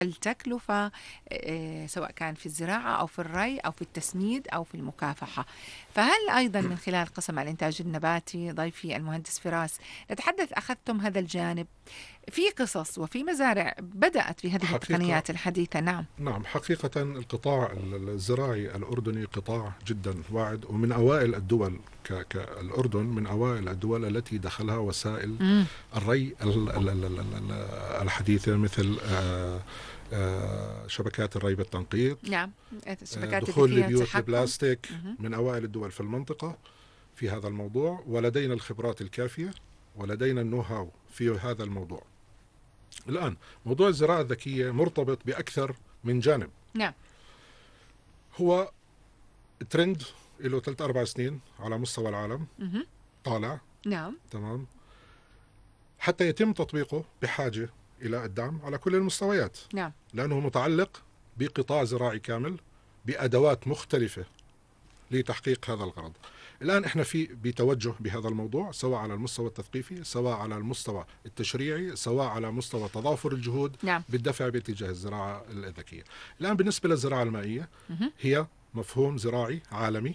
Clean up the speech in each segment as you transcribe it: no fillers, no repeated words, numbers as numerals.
التكلفة، سواء كان في الزراعة أو في الري أو في التسميد أو في المكافحة. فهل أيضا من خلال قسم الإنتاج النباتي ضيفي المهندس فراس نتحدث أخذتم هذا الجانب في قصص وفي مزارع بدأت في هذه حقيقة التقنيات الحديثة؟ نعم. نعم، حقيقة القطاع الزراعي الأردني قطاع جدا واعد، ومن أوائل الدول كالأردن من أوائل الدول التي دخلها وسائل الري الحديثة، مثل شبكات الري بالتنقيط. نعم، الشبكات دخول اللي فيها البيوت تحكم. البلاستيك من أوائل الدول في المنطقة في هذا الموضوع، ولدينا الخبرات الكافية ولدينا النو هاو في هذا الموضوع. الآن موضوع الزراعة الذكية مرتبط بأكثر من جانب. نعم. هو ترند له 3-4 سنين على مستوى العالم طالع. نعم. تمام. حتى يتم تطبيقه بحاجة إلى الدعم على كل المستويات. نعم. لأنه متعلق بقطاع زراعي كامل بأدوات مختلفة لتحقيق هذا الغرض. الآن إحنا بتوجه بهذا الموضوع، سواء على المستوى التثقيفي، سواء على المستوى التشريعي، سواء على مستوى تضافر الجهود. نعم. بالدفع باتجاه الزراعة الذكية. الآن بالنسبة للزراعة المائية، هي مفهوم زراعي عالمي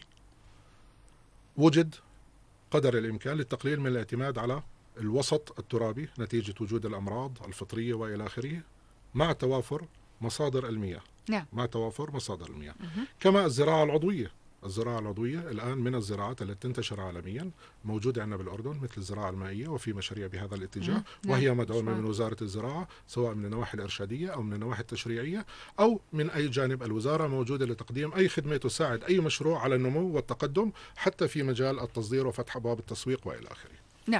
وجد قدر الإمكان للتقليل من الاعتماد على الوسط الترابي نتيجة وجود الأمراض الفطرية وإلى آخره، مع توافر مصادر المياه. نعم. مع توافر مصادر المياه. كما الزراعة العضوية. الزراعة العضوية الآن من الزراعات التي تنتشر عالميا، موجودة عندنا بالأردن مثل الزراعة المائية، وفي مشاريع بهذا الاتجاه، وهي مدعومة من وزارة الزراعة، سواء من النواحي الإرشادية أو من النواحي التشريعية أو من أي جانب. الوزارة موجودة لتقديم أي خدمة تساعد أي مشروع على النمو والتقدم، حتى في مجال التصدير وفتح أبواب التسويق وإلى آخره. نعم.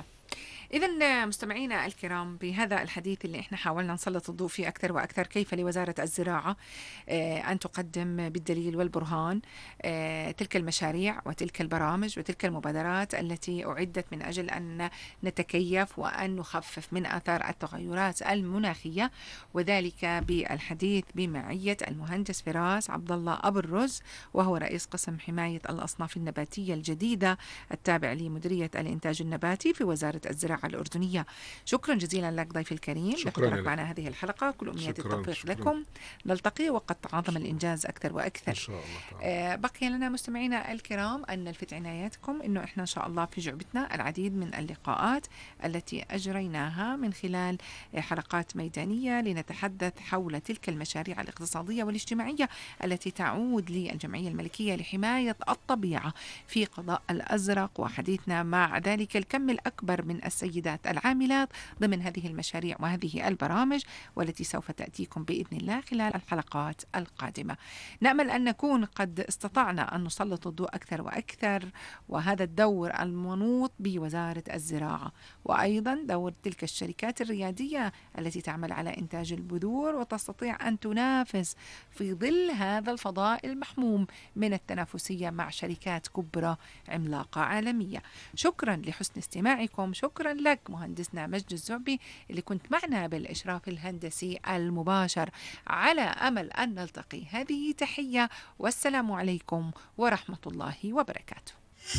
إذن مستمعينا الكرام، بهذا الحديث اللي إحنا حاولنا نسلط الضوء فيه أكثر وأكثر، كيف لوزارة الزراعة أن تقدم بالدليل والبرهان تلك المشاريع وتلك البرامج وتلك المبادرات التي أعدت من أجل أن نتكيف وأن نخفف من آثار التغيرات المناخية، وذلك بالحديث بمعية المهندس فراس عبد الله أبو الرز، وهو رئيس قسم حماية الأصناف النباتية الجديدة التابع لمديرية الإنتاج النباتي في وزارة الزراعة الأردنية. شكرا جزيلا لك ضيفي الكريم لحضورك معنا هذه الحلقة، كل أمنيات التوفيق لكم. نلتقي وقد تعاظم الإنجاز أكثر وأكثر إن شاء الله. بقي لنا مستمعينا الكرام أن نلفت عناياتكم أنه إحنا إن شاء الله في جعبتنا العديد من اللقاءات التي أجريناها من خلال حلقات ميدانية لنتحدث حول تلك المشاريع الاقتصادية والاجتماعية التي تعود للجمعية الملكية لحماية الطبيعة في قضاء الأزرق، وحديثنا مع ذلك الكم الأكبر من السيدات العاملات ضمن هذه المشاريع وهذه البرامج، والتي سوف تأتيكم بإذن الله خلال الحلقات القادمة. نأمل أن نكون قد استطعنا أن نسلط الضوء أكثر وأكثر، وهذا الدور المنوط بوزارة الزراعة، وأيضا دور تلك الشركات الريادية التي تعمل على إنتاج البذور وتستطيع أن تنافس في ظل هذا الفضاء المحموم من التنافسية مع شركات كبرى عملاقة عالمية. شكرا لحسن استماعكم. شكرا لك مهندسنا مجد الزعبي اللي كنت معنا بالإشراف الهندسي المباشر، على أمل أن نلتقي. هذه تحية، والسلام عليكم ورحمة الله وبركاته.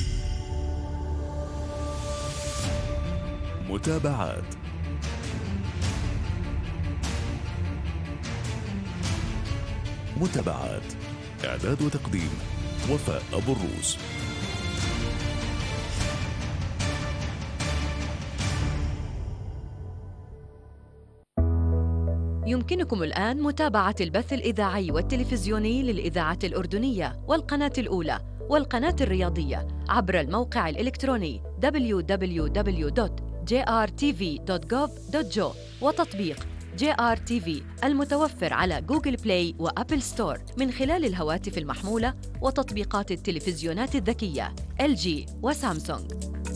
متابعات إعداد وتقديم وفاء أبو الروس. يمكنكم الآن متابعة البث الإذاعي والتلفزيوني للإذاعة الأردنية والقناة الأولى والقناة الرياضية عبر الموقع الإلكتروني www.jrtv.gov.jo وتطبيق JRTV المتوفر على جوجل بلاي وأبل ستور من خلال الهواتف المحمولة وتطبيقات التلفزيونات الذكية LG وسامسونج.